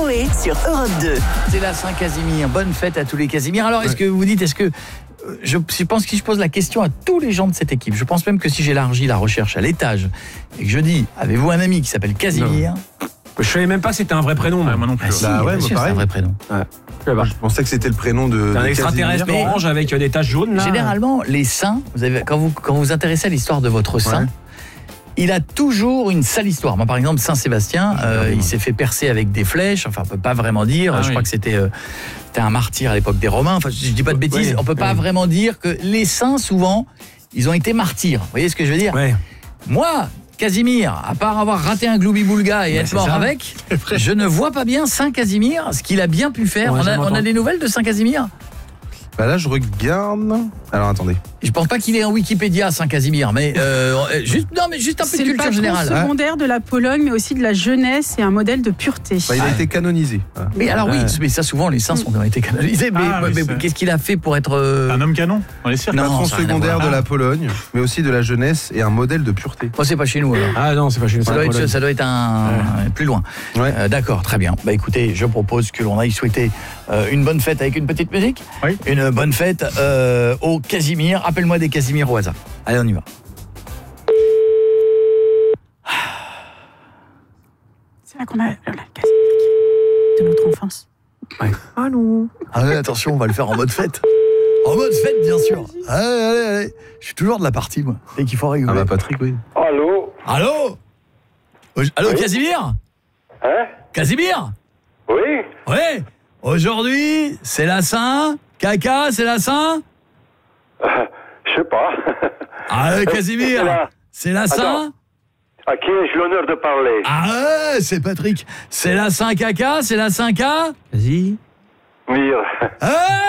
Coé sur Europe 2. C'est la Saint-Casimir. Bonne fête à tous les Casimirs. Alors, est-ce que vous dites, je pense que je pose la question à tous les gens de cette équipe. Je pense même que si j'élargis la recherche à l'étage et que je dis, avez-vous un ami qui s'appelle Casimir? Je savais même pas si c'était un vrai prénom. Moi non plus. Si, bien sûr, c'est un vrai prénom. Ouais. Je pensais que c'était le prénom de Un extraterrestre Mais- orange avec des taches jaunes là. Généralement, les saints, quand vous vous intéressez à l'histoire de votre saint, il a toujours une sale histoire. Moi, par exemple, Saint-Sébastien, il s'est fait percer avec des flèches. Enfin, on peut pas vraiment dire. Je crois que c'était un martyr à l'époque des Romains. Enfin, je dis pas de bêtises. On peut pas vraiment dire que les saints, souvent, ils ont été martyrs. Vous voyez ce que je veux dire? Ouais. Moi, Casimir, à part avoir raté un gloubi-boulga et être mort ça. avec, je ne vois pas bien Saint Casimir, ce qu'il a bien pu faire. Ouais, On a des nouvelles de Saint Casimir? Bah là, je regarde. Alors attendez. Je pense pas qu'il est en Wikipédia, Saint Casimir, mais juste un peu de C'est le culture patron générale. secondaire de la Pologne, mais aussi de la jeunesse et un modèle de pureté. Bah, il a été canonisé. Voilà. Mais alors oui, mais ça souvent les saints ont été canalisés. Mais qu'est-ce qu'il a fait pour être Un homme canon dans les cirques. Patron ça a rien à secondaire voir. de la Pologne, mais aussi de la jeunesse et un modèle de pureté. Moi, c'est pas chez nous. Alors. Ah non, c'est pas chez nous. Ça doit être plus loin. Ouais. D'accord, très bien. Bah écoutez, je propose que l'on aille souhaiter une bonne fête avec une petite musique. Oui. Une bonne fête au Casimir. Appelle-moi des Casimir au hasard. Allez, on y va. C'est là qu'on a la Casimir de notre enfance. Allô. Allez, attention, on va le faire en mode fête. En mode fête, bien sûr. Allez. Je suis toujours de la partie, moi. Et qu'il faut rigoler. Ah bah Patrick, oui. Allô? Allô? Allô, Oui. Casimir? Hein? Casimir? Oui? Ouais. Aujourd'hui, c'est la Saint. Caca, c'est la Saint. Je sais pas. Allez, Casimir. C'est la Saint. À qui ai-je l'honneur de parler? Ah ouais, c'est Patrick. C'est la Saint Caca, c'est la Saint K. Vas-y. Mire. Ah,